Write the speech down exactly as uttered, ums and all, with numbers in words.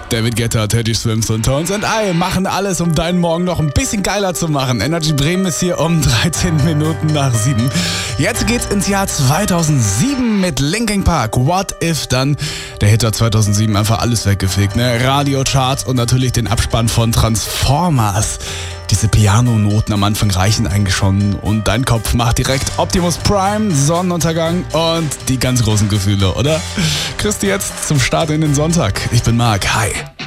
David Guetta, Teddy Swims und Tones and I machen alles, um deinen Morgen noch ein bisschen geiler zu machen. Energy Bremen ist hier um dreizehn Minuten nach sieben. Jetzt geht's ins Jahr zweitausendsieben mit Linkin Park. What If dann? Der Hit hat zweitausendsieben einfach alles weggefegt, ne? Radiocharts und natürlich den Abspann von Transformers. Diese Pianonoten am Anfang reichen eigentlich schon und dein Kopf macht direkt Optimus Prime, Sonnenuntergang und die ganz großen Gefühle, oder? Kriegst du jetzt zum Start in den Sonntag. Ich bin Marc, hi.